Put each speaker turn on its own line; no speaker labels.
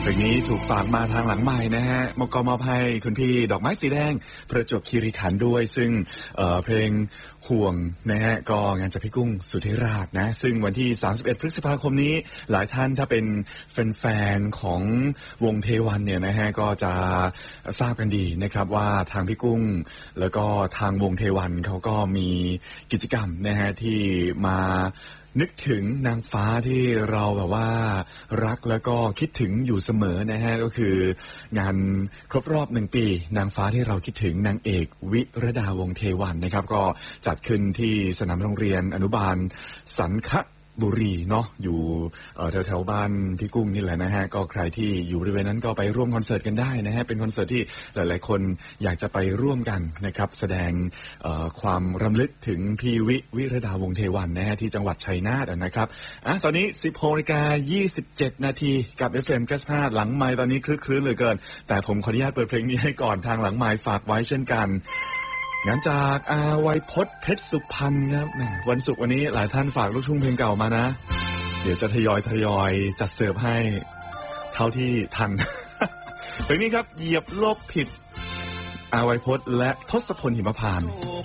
เพลงนี้ถูกฝากมาทางหลังไมค์นะฮะก็มอบให้คุณพี่ดอกไม้สีแดงประจวบคีรีขันธ์ด้วยซึ่งเพลงห่วงนะฮะก็งานจากพี่กุ้งสุธิราชนะซึ่งวันที่31พฤษภาคมนี้หลายท่านถ้าเป็นแฟนๆของวงเทวันเนี่ยนะฮะก็จะทราบกันดีนะครับว่าทางพี่กุ้งแล้วก็ทางวงเทวันเขาก็มีกิจกรรมนะฮะที่มานึกถึงนางฟ้าที่เราแบบว่ารักแล้วก็คิดถึงอยู่เสมอนะฮะก็คืองานครบรอบ1 ปีนางฟ้าที่เราคิดถึงนางเอกวิรดาวงศ์เทวันนะครับก็จัดขึ้นที่สนามโรงเรียนอนุบาลสันคบุรีเนาะอยู่แถวๆบ้านพี่กุ้งนี่แหละนะฮะก็ใครที่อยู่บริเวณนั้นก็ไปร่วมคอนเสิร์ตกันได้นะฮะเป็นคอนเสิร์ตที่หลายๆคนอยากจะไปร่วมกันนะครับแสดงความรำลึกถึงพี่วิรดาวงศ์เทวันนะฮะที่จังหวัดชัยนาทนะครับตอนนี้ 16:27 นาทีกับ FM 95หลังไมค์ตอนนี้คลึกครื้นเหลือเกินแต่ผมขออนุญาตเปิดเพลงนี้ให้ก่อนทางหลังไมค์ฝากไว้เช่นกันงั้นจากไวยพจน์เพชรสุพรรณครับวันศุกร์วันนี้หลายท่านฝากลูกทุ่งเพลงเก่ามานะเดี๋ยวจะทยอยจัดเสิร์ฟให้เท่าที่ทัน เพลงนี้ครับเหยียบโลกผิดไวยพจน์และทศพลหิมพานต์